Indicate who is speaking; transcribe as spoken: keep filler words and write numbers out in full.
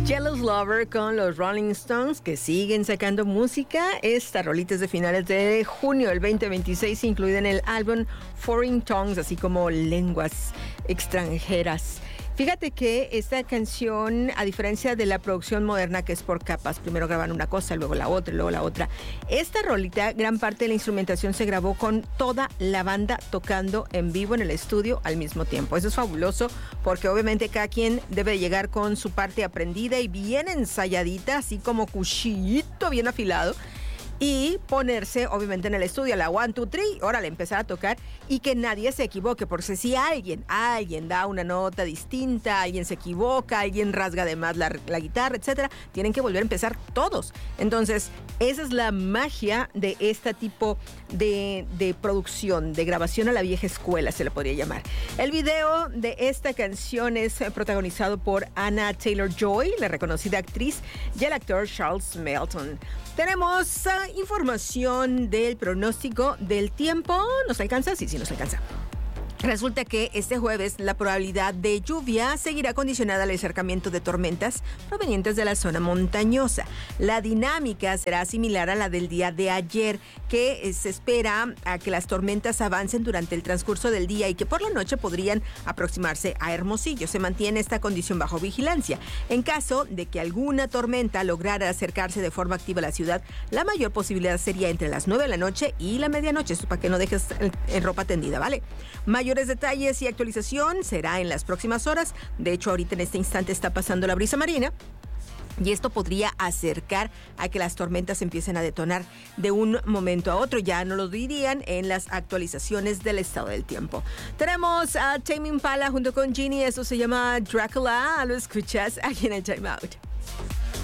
Speaker 1: Jealous Lover con los Rolling Stones, que siguen sacando música. Esta rolita es de finales de junio del veinte veintiséis, incluida en el álbum Foreign Tongues, así como lenguas extranjeras. Fíjate que esta canción, a diferencia de la producción moderna que es por capas, primero graban una cosa, luego la otra, y luego la otra, esta rolita, gran parte de la instrumentación se grabó con toda la banda tocando en vivo en el estudio al mismo tiempo. Eso es fabuloso porque obviamente cada quien debe llegar con su parte aprendida y bien ensayadita, así como cuchillito bien afilado, y ponerse obviamente en el estudio a la one, two, three, órale, empezar a tocar y que nadie se equivoque, porque si alguien, alguien da una nota distinta, alguien se equivoca, alguien rasga de más la, la guitarra, etcétera, tienen que volver a empezar todos. Entonces, esa es la magia de este tipo de, de producción, de grabación a la vieja escuela, se le podría llamar. El video de esta canción es protagonizado por Anna Taylor-Joy, la reconocida actriz, y el actor Charles Melton. Tenemos uh, información del pronóstico del tiempo. ¿Nos alcanza? Sí, sí, nos alcanza. Resulta que este jueves la probabilidad de lluvia seguirá condicionada al acercamiento de tormentas provenientes de la zona montañosa. La dinámica será similar a la del día de ayer, que se espera a que las tormentas avancen durante el transcurso del día y que por la noche podrían aproximarse a Hermosillo. Se mantiene esta condición bajo vigilancia. En caso de que alguna tormenta lograra acercarse de forma activa a la ciudad, la mayor posibilidad sería entre las nueve de la noche y la medianoche. Esto para que no dejes en ropa tendida, ¿vale? Mayor Mayores detalles y actualización será en las próximas horas. De hecho, ahorita en este instante está pasando la brisa marina. Y esto podría acercar a que las tormentas empiecen a detonar de un momento a otro. Ya no lo dirían en las actualizaciones del estado del tiempo. Tenemos a Tame Impala junto con Ginny. Eso se llama Dracula. Lo escuchas aquí en el Time Out.